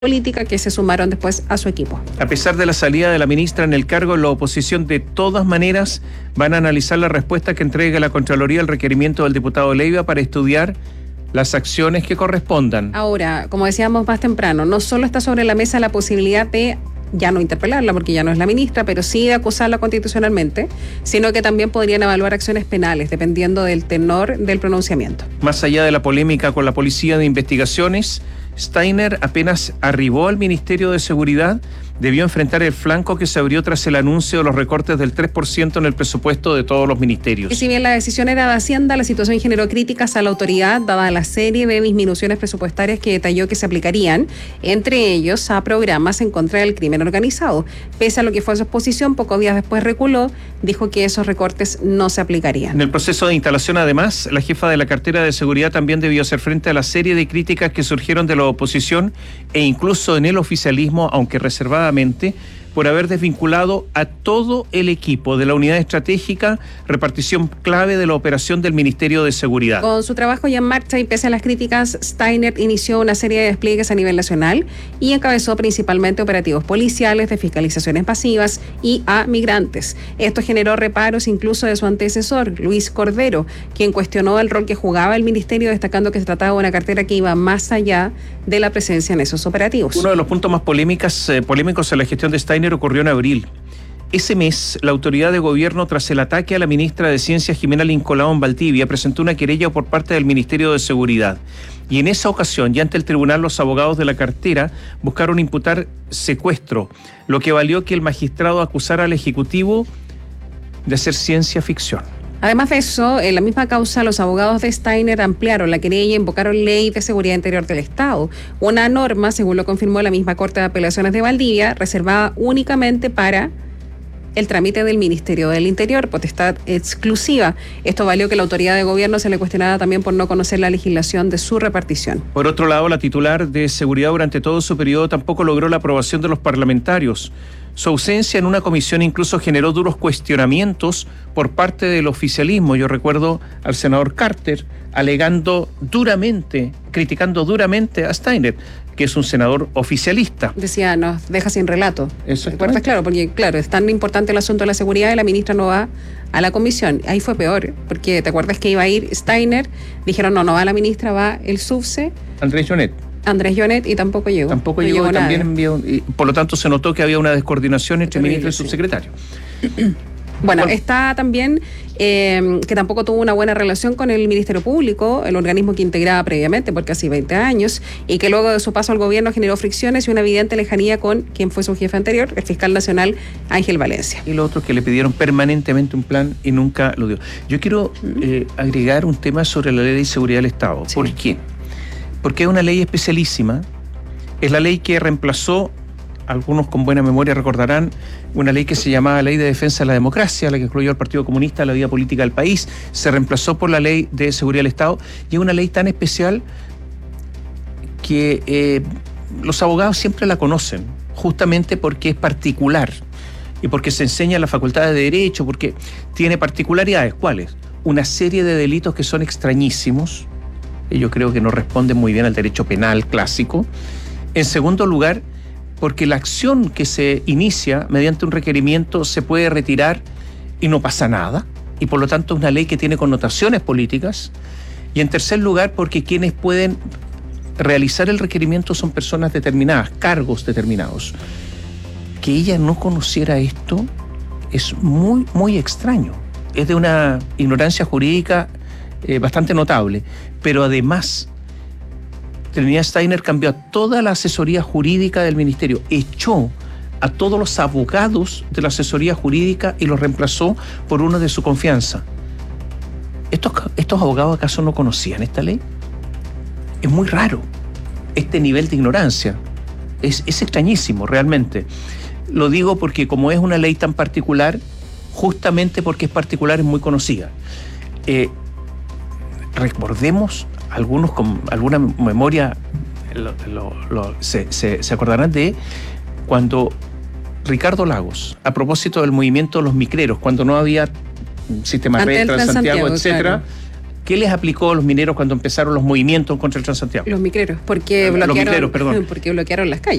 política que se sumaron después a su equipo. A pesar de la salida de la ministra en el cargo, la oposición de todas maneras van a analizar la respuesta que entregue la Contraloría al requerimiento del diputado Leiva para estudiar las acciones que correspondan. Ahora, como decíamos más temprano, no solo está sobre la mesa la posibilidad de ya no interpelarla porque ya no es la ministra, pero sí de acusarla constitucionalmente, sino que también podrían evaluar acciones penales dependiendo del tenor del pronunciamiento. Más allá de la polémica con la Policía de Investigaciones, Steiner apenas arribó al Ministerio de Seguridad, debió enfrentar el flanco que se abrió tras el anuncio de los recortes del 3% en el presupuesto de todos los ministerios. Y si bien la decisión era de Hacienda, la situación generó críticas a la autoridad, dada la serie de disminuciones presupuestarias que detalló que se aplicarían, entre ellos a programas en contra del crimen organizado. Pese a lo que fue su exposición, pocos días después reculó, dijo que esos recortes no se aplicarían. En el proceso de instalación, además, la jefa de la cartera de seguridad también debió hacer frente a la serie de críticas que surgieron de la oposición e incluso en el oficialismo, aunque reservadamente, por haber desvinculado a todo el equipo de la unidad estratégica, repartición clave de la operación del Ministerio de Seguridad. Con su trabajo ya en marcha y pese a las críticas, Steiner inició una serie de despliegues a nivel nacional y encabezó principalmente operativos policiales de fiscalizaciones pasivas y a migrantes. Esto generó reparos incluso de su antecesor, Luis Cordero, quien cuestionó el rol que jugaba el ministerio, destacando que se trataba de una cartera que iba más allá de la presencia en esos operativos. Uno de los puntos más polémicos en la gestión de Steiner ocurrió en abril. Ese mes, la autoridad de gobierno, tras el ataque a la ministra de Ciencias, Jimena Lincolaón Valdivia, presentó una querella por parte del Ministerio de Seguridad. Y en esa ocasión, y ante el tribunal, los abogados de la cartera buscaron imputar secuestro, lo que valió que el magistrado acusara al Ejecutivo de hacer ciencia ficción. Además de eso, en la misma causa, los abogados de Steiner ampliaron la querella e invocaron Ley de Seguridad Interior del Estado, una norma, según lo confirmó la misma Corte de Apelaciones de Valdivia, reservada únicamente para el trámite del Ministerio del Interior, potestad exclusiva. Esto valió que la autoridad de gobierno se le cuestionara también por no conocer la legislación de su repartición. Por otro lado, la titular de Seguridad durante todo su periodo tampoco logró la aprobación de los parlamentarios. Su ausencia en una comisión incluso generó duros cuestionamientos por parte del oficialismo. Yo recuerdo al senador Carter criticando duramente a Steiner, que es un senador oficialista. Decía, nos deja sin relato. Exactamente. Claro, porque claro, es tan importante el asunto de la seguridad y la ministra no va a la comisión. Ahí fue peor, porque te acuerdas que iba a ir Steiner, dijeron no va la ministra, va el subse. Andrés Jonet y tampoco llegó. Tampoco llegó y también envió. Y por lo tanto se notó que había una descoordinación entre ministro y subsecretario. Bueno, está también que tampoco tuvo una buena relación con el Ministerio Público, el organismo que integraba previamente por casi 20 años, y que luego de su paso al gobierno generó fricciones y una evidente lejanía con quien fue su jefe anterior, el fiscal nacional Ángel Valencia. Y lo otro, que le pidieron permanentemente un plan y nunca lo dio. Yo quiero agregar un tema sobre la Ley de Seguridad del Estado. Sí. ¿Por qué? Porque es una ley especialísima, es la ley que reemplazó, algunos con buena memoria recordarán, una ley que se llamaba Ley de Defensa de la Democracia, la que incluyó al Partido Comunista, la vida política del país, se reemplazó por la Ley de Seguridad del Estado, y es una ley tan especial que los abogados siempre la conocen, justamente porque es particular, y porque se enseña en la Facultad de Derecho, porque tiene particularidades. ¿Cuáles? Una serie de delitos que son extrañísimos, yo creo que no responden muy bien al derecho penal clásico. En segundo lugar, porque la acción que se inicia mediante un requerimiento se puede retirar y no pasa nada, y por lo tanto es una ley que tiene connotaciones políticas. Y en tercer lugar, porque quienes pueden realizar el requerimiento son personas determinadas, cargos determinados. Que ella no conociera esto es muy, muy extraño. Es de una ignorancia jurídica bastante notable, pero además Trinidad Steiner cambió toda la asesoría jurídica del ministerio, echó a todos los abogados de la asesoría jurídica y los reemplazó por uno de su confianza. ¿Estos abogados acaso no conocían esta ley? Es muy raro este nivel de ignorancia, es extrañísimo realmente. Lo digo porque como es una ley tan particular, justamente porque es particular, es muy conocida. Recordemos, algunos con alguna memoria se acordarán de cuando Ricardo Lagos, a propósito del movimiento de los micreros, cuando no había sistema Red, Transantiago, etcétera, claro, ¿Qué les aplicó a los mineros cuando empezaron los movimientos contra el Transantiago? Los micreros, porque Los micreros, perdón. porque bloquearon las calles.